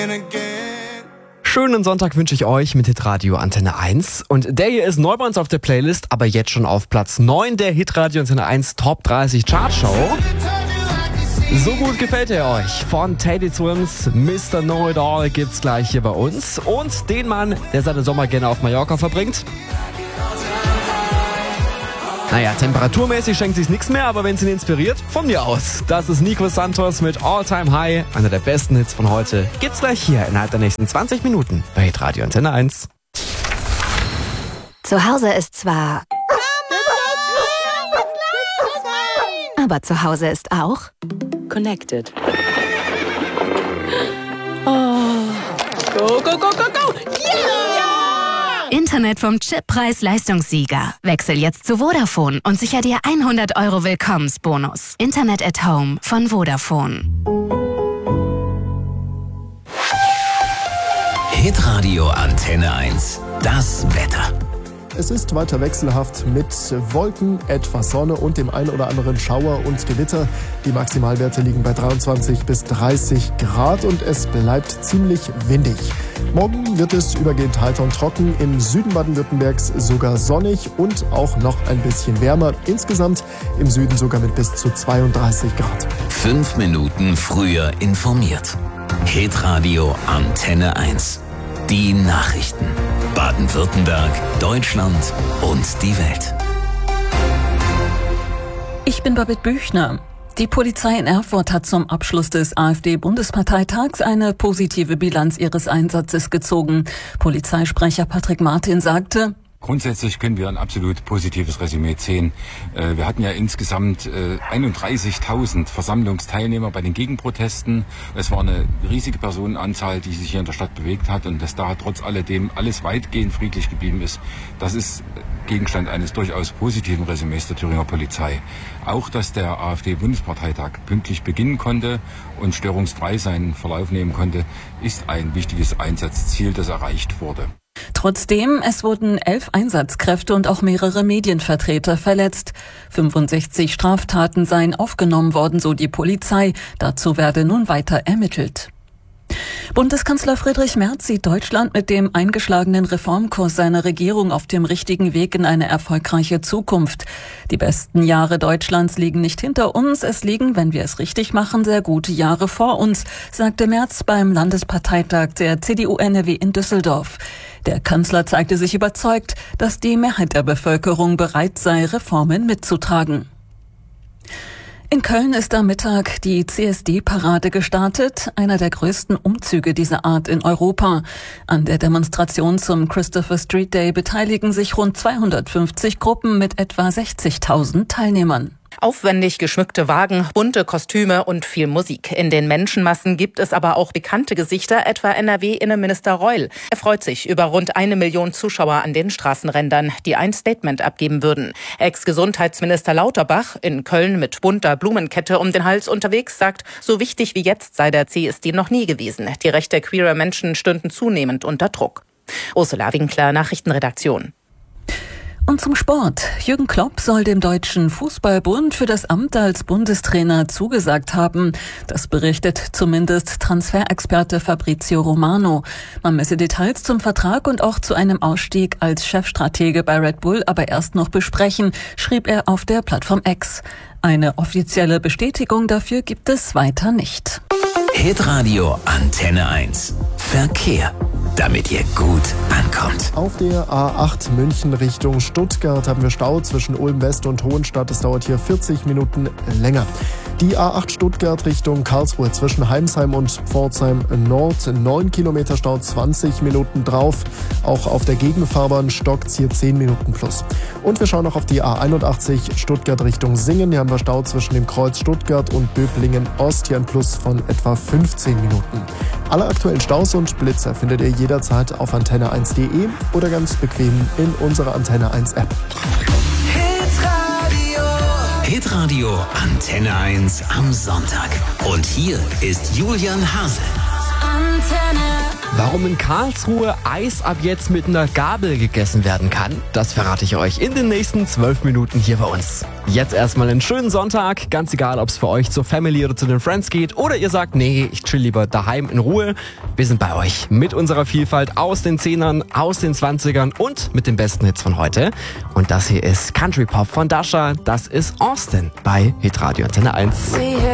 Schönen Sonntag wünsche ich euch mit Hitradio Antenne 1. Und der hier ist neu bei uns auf der Playlist, aber jetzt schon auf Platz 9 der Hitradio Antenne 1 Top 30 Chartshow. So gut gefällt er euch. Von Teddy Swims, Mr. Know-It-All gibt's gleich hier bei uns. Und den Mann, der seine Sommer gerne auf Mallorca verbringt. Naja, temperaturmäßig schenkt sich's nichts mehr, aber wenn es ihn inspiriert, von mir aus. Das ist Nico Santos mit All Time High, einer der besten Hits von heute. Gibt's gleich hier innerhalb der nächsten 20 Minuten bei Hitradio Antenne 1. Zu Hause ist zwar... Aber zu Hause ist auch... Connected. Oh. Go, go, go, go, go! Yeah! Internet vom Chippreis-Leistungssieger. Wechsel jetzt zu Vodafone und sicher dir 100 € Willkommensbonus. Internet at Home von Vodafone. Hitradio Antenne 1. Das Wetter. Es ist weiter wechselhaft mit Wolken, etwas Sonne und dem ein oder anderen Schauer und Gewitter. Die Maximalwerte liegen bei 23 bis 30 Grad und es bleibt ziemlich windig. Morgen wird es übergehend heiter und trocken, im Süden Baden-Württembergs sogar sonnig und auch noch ein bisschen wärmer. Insgesamt im Süden sogar mit bis zu 32 Grad. 5 Minuten früher informiert. Hitradio Antenne 1. Die Nachrichten. Baden-Württemberg, Deutschland und die Welt. Ich bin Babette Büchner. Die Polizei in Erfurt hat zum Abschluss des AfD-Bundesparteitags eine positive Bilanz ihres Einsatzes gezogen. Polizeisprecher Patrick Martin sagte: Grundsätzlich können wir ein absolut positives Resümee ziehen. Wir hatten ja insgesamt 31.000 Versammlungsteilnehmer bei den Gegenprotesten. Es war eine riesige Personenanzahl, die sich hier in der Stadt bewegt hat, und dass da trotz alledem alles weitgehend friedlich geblieben ist, das ist Gegenstand eines durchaus positiven Resümees der Thüringer Polizei. Auch, dass der AfD-Bundesparteitag pünktlich beginnen konnte und störungsfrei seinen Verlauf nehmen konnte, ist ein wichtiges Einsatzziel, das erreicht wurde. Trotzdem, es wurden 11 Einsatzkräfte und auch mehrere Medienvertreter verletzt. 65 Straftaten seien aufgenommen worden, so die Polizei. Dazu werde nun weiter ermittelt. Bundeskanzler Friedrich Merz sieht Deutschland mit dem eingeschlagenen Reformkurs seiner Regierung auf dem richtigen Weg in eine erfolgreiche Zukunft. Die besten Jahre Deutschlands liegen nicht hinter uns, es liegen, wenn wir es richtig machen, sehr gute Jahre vor uns, sagte Merz beim Landesparteitag der CDU NRW in Düsseldorf. Der Kanzler zeigte sich überzeugt, dass die Mehrheit der Bevölkerung bereit sei, Reformen mitzutragen. In Köln ist am Mittag die CSD-Parade gestartet, einer der größten Umzüge dieser Art in Europa. An der Demonstration zum Christopher Street Day beteiligen sich rund 250 Gruppen mit etwa 60.000 Teilnehmern. Aufwendig geschmückte Wagen, bunte Kostüme und viel Musik. In den Menschenmassen gibt es aber auch bekannte Gesichter, etwa NRW-Innenminister Reul. Er freut sich über rund 1 Million Zuschauer an den Straßenrändern, die ein Statement abgeben würden. Ex-Gesundheitsminister Lauterbach, in Köln mit bunter Blumenkette um den Hals unterwegs, sagt, so wichtig wie jetzt sei der CSD noch nie gewesen. Die Rechte queerer Menschen stünden zunehmend unter Druck. Ursula Winkler, Nachrichtenredaktion. Und zum Sport. Jürgen Klopp soll dem Deutschen Fußballbund für das Amt als Bundestrainer zugesagt haben. Das berichtet zumindest Transferexperte Fabrizio Romano. Man müsse Details zum Vertrag und auch zu einem Ausstieg als Chefstratege bei Red Bull aber erst noch besprechen, schrieb er auf der Plattform X. Eine offizielle Bestätigung dafür gibt es weiter nicht. Hitradio Antenne 1. Verkehr, damit ihr gut ankommt. Auf der A8 München Richtung Stuttgart haben wir Stau zwischen Ulm West und Hohenstadt. Es dauert hier 40 Minuten länger. Die A8 Stuttgart Richtung Karlsruhe zwischen Heimsheim und Pforzheim Nord. 9 Kilometer Stau, 20 Minuten drauf. Auch auf der Gegenfahrbahn stockt's hier 10 Minuten plus. Und wir schauen noch auf die A81 Stuttgart Richtung Singen. Hier haben wir Stau zwischen dem Kreuz Stuttgart und Böblingen Ost. Hier ein Plus von etwa 15 Minuten. Alle aktuellen Staus und Blitzer findet ihr jederzeit auf antenne1.de oder ganz bequem in unserer Antenne 1 App. Hitradio Antenne 1 am Sonntag. Und hier ist Julian Hase. Antenne Warum in Karlsruhe Eis ab jetzt mit einer Gabel gegessen werden kann, das verrate ich euch in den nächsten 12 Minuten hier bei uns. Jetzt erstmal einen schönen Sonntag, ganz egal, ob es für euch zur Family oder zu den Friends geht oder ihr sagt, nee, ich chill lieber daheim in Ruhe. Wir sind bei euch mit unserer Vielfalt aus den 10ern, aus den 20ern und mit den besten Hits von heute. Und das hier ist Country Pop von Dasha, das ist Austin bei Hitradio Antenne 1.